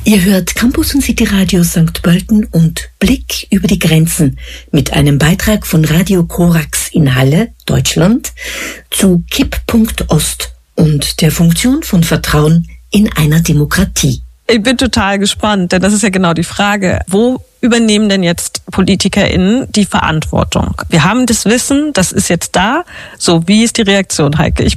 Ihr hört Campus und City Radio St. Pölten und Blick über die Grenzen mit einem Beitrag von Radio Korax in Halle, Deutschland, zu Kipppunkt Ost und der Funktion von Vertrauen in einer Demokratie. Ich bin total gespannt, denn das ist ja genau die Frage. Wo übernehmen denn jetzt PolitikerInnen die Verantwortung? Wir haben das Wissen, das ist jetzt da. So, wie ist die Reaktion, Heike?